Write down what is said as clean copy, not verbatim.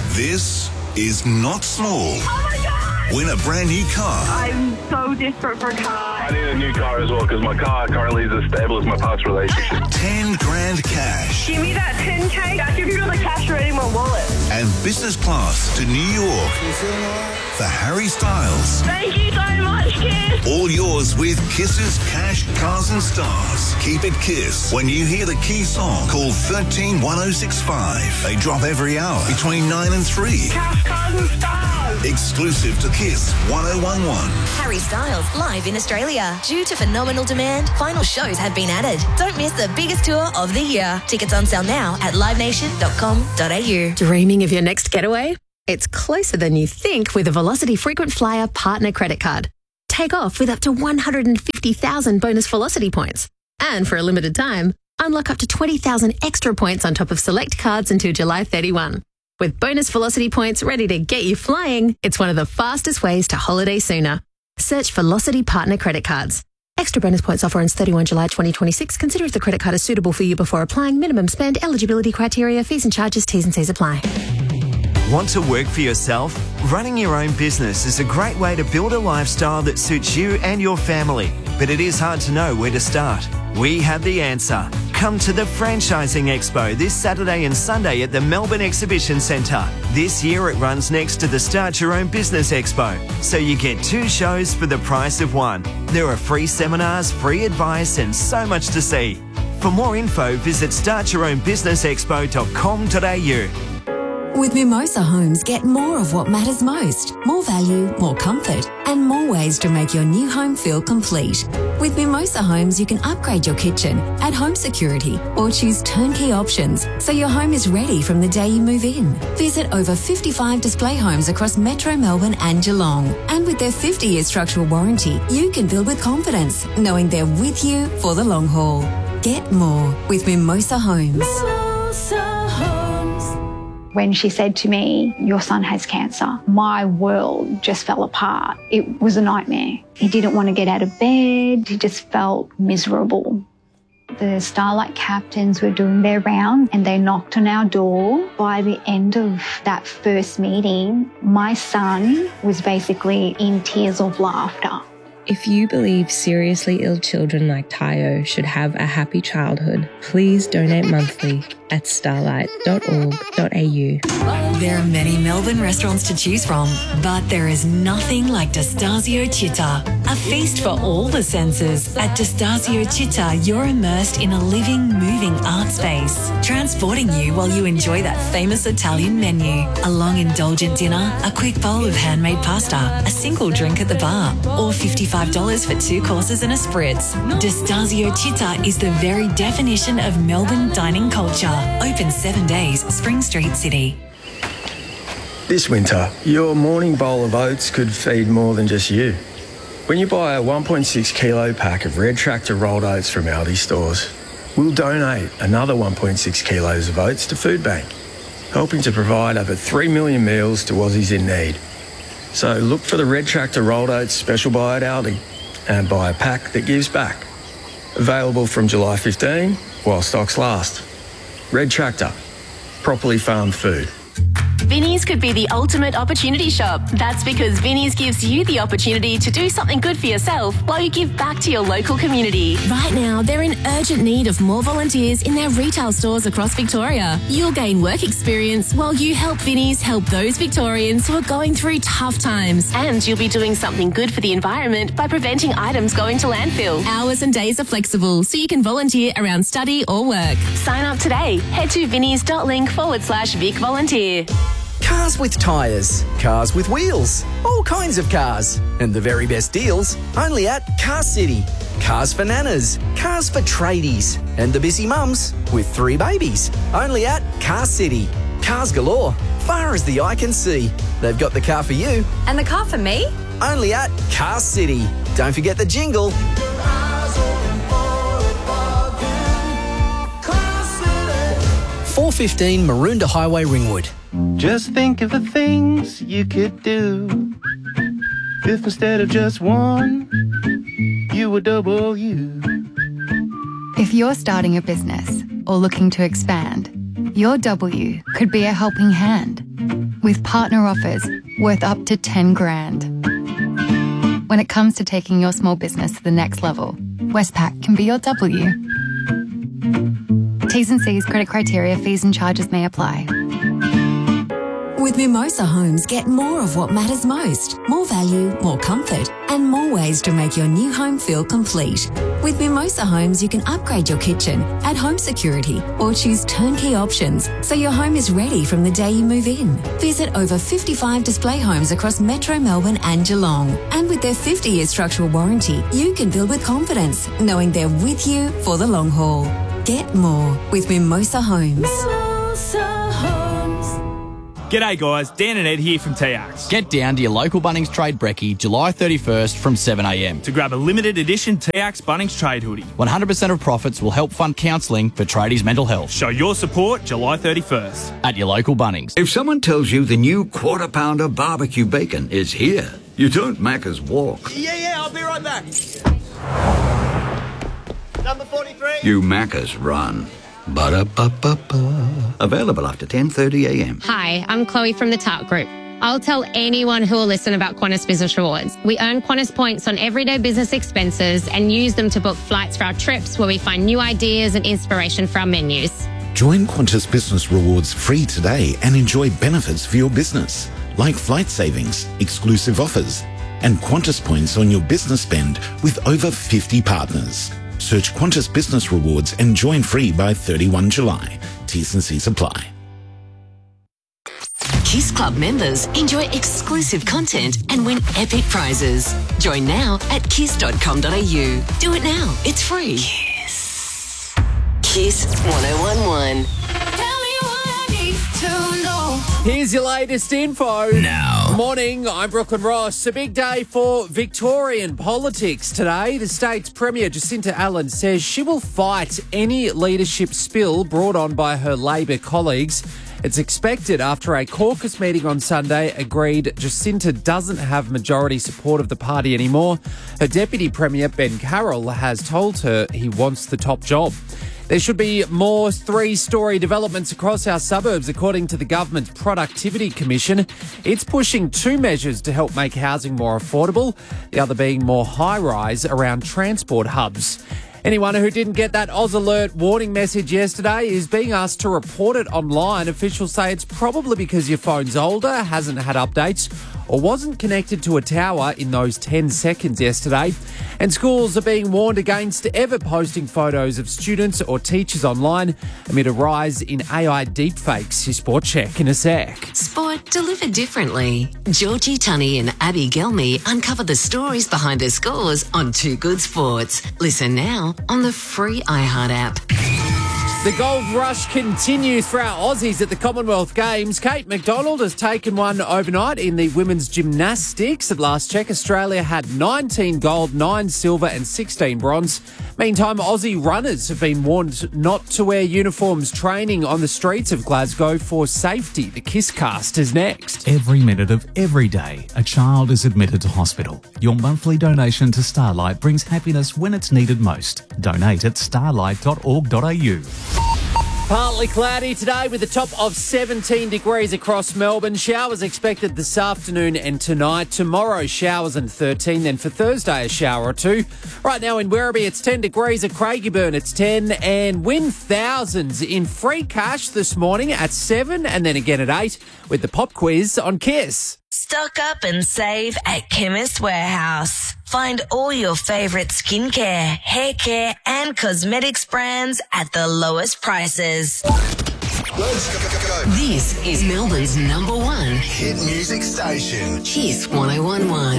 This is not small. Oh my God! Win a brand new car. I'm so desperate for a car. I need a new car as well because my car currently is as stable as my past relationship. 10 grand cash. Give me that 10K. I'll give you all the cash ready in my wallet. And business class to New York for Harry Styles. Thank you so much, Kiss. All yours with Kiss's Cash, Cars and Stars. Keep it Kiss. When you hear the key song, call 131065. They drop every hour between 9 and 3. Cash, cars and stars. Exclusive to Kiss 1011. Harry Styles live in Australia. Due to phenomenal demand, final shows have been added. Don't miss the biggest tour of the year. Tickets on sale now at livenation.com.au. Dreaming of your next getaway? It's closer than you think with a Velocity Frequent Flyer Partner Credit Card. Take off with up to 150,000 bonus Velocity points. And for a limited time, unlock up to 20,000 extra points on top of select cards until July 31. With bonus Velocity points ready to get you flying, it's one of the fastest ways to holiday sooner. Search Velocity Partner Credit Cards. Extra bonus points offer ends 31 July 2026. Consider if the credit card is suitable for you before applying. Minimum spend, eligibility criteria, fees and charges, T's and C's apply. Want to work for yourself? Running your own business is a great way to build a lifestyle that suits you and your family. But it is hard to know where to start. We have the answer. Come to the Franchising Expo this Saturday and Sunday at the Melbourne Exhibition Centre. This year it runs next to the Start Your Own Business Expo, so you get 2 shows for the price of 1. There are free seminars, free advice and so much to see. For more info, visit startyourownbusinessexpo.com.au. With Mimosa Homes, get more of what matters most. More value, more comfort, and more ways to make your new home feel complete. With Mimosa Homes, you can upgrade your kitchen, add home security, or choose turnkey options so your home is ready from the day you move in. Visit over 55 display homes across Metro Melbourne and Geelong. And with their 50-year structural warranty, you can build with confidence, knowing they're with you for the long haul. Get more with Mimosa Homes. Mimosa Homes. When she said to me, "Your son has cancer," my world just fell apart. It was a nightmare. He didn't want to get out of bed. He just felt miserable. The Starlight captains were doing their round and they knocked on our door. By the end of that first meeting, my son was basically in tears of laughter. If you believe seriously ill children like Tayo should have a happy childhood, please donate monthly at starlight.org.au. There are many Melbourne restaurants to choose from, but there is nothing like Destasio Città, a feast for all the senses. At Destasio Città, you're immersed in a living, moving art space, transporting you while you enjoy that famous Italian menu. A long, indulgent dinner, a quick bowl of handmade pasta, a single drink at the bar, or $55 for 2 courses and a spritz. Destasio Città is the very definition of Melbourne dining culture. Open 7 days, Spring Street, City. This winter, your morning bowl of oats could feed more than just you. When you buy a 1.6 kilo pack of Red Tractor rolled oats from Aldi stores, we'll donate another 1.6 kilos of oats to Food Bank, helping to provide over 3 million meals to Aussies in need. So look for the Red Tractor rolled oats special buy at Aldi and buy a pack that gives back. Available from July 15 while stocks last. Red Tractor, properly farmed food. Vinnie's could be the ultimate opportunity shop. That's because Vinnie's gives you the opportunity to do something good for yourself while you give back to your local community. Right now, they're in urgent need of more volunteers in their retail stores across Victoria. You'll gain work experience while you help Vinnie's help those Victorians who are going through tough times. And you'll be doing something good for the environment by preventing items going to landfill. Hours and days are flexible, so you can volunteer around study or work. Sign up today. Head to vinnies.link/Vic Volunteer. Cars with tyres, cars with wheels, all kinds of cars. And the very best deals only at Car City. Cars for nanas, cars for tradies, and the busy mums with 3 babies. Only at Car City. Cars galore, far as the eye can see. They've got the car for you. And the car for me? Only at Car City. Don't forget the jingle. 415 Maroondah Highway, Ringwood. Just think of the things you could do if instead of just one, you were double you. If you're starting a business or looking to expand, your W could be a helping hand. with partner offers worth up to 10 grand. When it comes to taking your small business to the next level, Westpac can be your W. T's and C's, credit criteria, fees and charges may apply. With Mimosa Homes, get more of what matters most. More value, more comfort, and more ways to make your new home feel complete. With Mimosa Homes, you can upgrade your kitchen, add home security, or choose turnkey options so your home is ready from the day you move in. Visit over 55 display homes across Metro Melbourne and Geelong. And with their 50-year structural warranty, you can build with confidence, knowing they're with you for the long haul. Get more with Mimosa Homes. G'day guys, Dan and Ed here from TX. Get down to your local Bunnings Trade Brekkie July 31st from 7am to grab a limited edition TX Bunnings Trade hoodie. 100% of profits will help fund counselling for tradies' mental health. Show your support July 31st. At your local Bunnings. If someone tells you the new Quarter Pounder barbecue bacon is here, you don't Macca's walk. Yeah, I'll be right back. Number 43. You Macca's run. Ba-da-ba-ba-ba. Available after 10:30am. Hi, I'm Chloe from the Tart Group. I'll tell anyone who will listen about Qantas Business Rewards. We earn Qantas points on everyday business expenses and use them to book flights for our trips where we find new ideas and inspiration for our menus. Join Qantas Business Rewards free today and enjoy benefits for your business, like flight savings, exclusive offers, and Qantas points on your business spend with over 50 partners. Search Qantas Business Rewards and join free by 31 July. T's and C's apply. Kiss Club members enjoy exclusive content and win epic prizes. Join now at kiss.com.au. Do it now. It's free. Kiss. Kiss 1011. Here's your latest info. Now. Morning, I'm Brooklyn Ross. A big day for Victorian politics today. The state's Premier Jacinta Allen says she will fight any leadership spill brought on by her Labor colleagues. It's expected after a caucus meeting on Sunday agreed Jacinta doesn't have majority support of the party anymore. Her Deputy Premier, Ben Carroll, has told her he wants the top job. There should be more three-storey developments across our suburbs, according to the Government Productivity Commission. It's pushing two measures to help make housing more affordable, the other being more high-rise around transport hubs. Anyone who didn't get that Oz Alert warning message yesterday is being asked to report it online. Officials say it's probably because your phone's older, hasn't had updates, or wasn't connected to a tower in those 10 seconds yesterday. And schools are being warned against ever posting photos of students or teachers online amid a rise in AI deepfakes. Your Sport Check in a sec. Sport delivered differently. Georgie Tunney and Abby Gelmy uncover the stories behind their scores on Too Good Sports. Listen now on the free iHeart app. The gold rush continues for our Aussies at the Commonwealth Games. Kate McDonald has taken one overnight in the women's gymnastics. At last check, Australia had 19 gold, 9 silver and 16 bronze. Meantime, Aussie runners have been warned not to wear uniforms training on the streets of Glasgow for safety. The KissCast is next. Every minute of every day, a child is admitted to hospital. Your monthly donation to Starlight brings happiness when it's needed most. Donate at starlight.org.au. Partly cloudy today with a top of 17 degrees across Melbourne. Showers expected this afternoon and tonight. Tomorrow, showers and 13. Then for Thursday, a shower or two. Right now in Werribee, it's 10 degrees. At Craigieburn, it's 10. And win thousands in free cash this morning at 7 and then again at 8 with the pop quiz on Kiss. Stock up and save at Chemist Warehouse. Find all your favourite skincare, hair care and cosmetics brands at the lowest prices. Let's go. This is Melbourne's #1 hit music station. Kiss 1011.